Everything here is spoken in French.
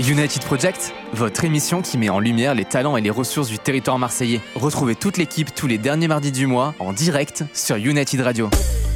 United Project, votre émission qui met en lumière les talents et les ressources du territoire marseillais. Retrouvez toute l'équipe tous les derniers mardis du mois en direct sur United Radio.